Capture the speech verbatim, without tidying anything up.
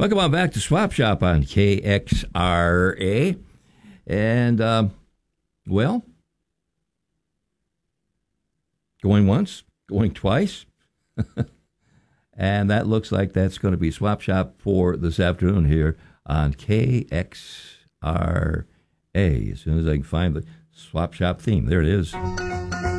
Welcome on back to Swap Shop on K X R A. And, um, well, going once, going twice. And that looks like that's going to be Swap Shop for this afternoon here on K X R A. As soon as I can find the Swap Shop theme. There it is.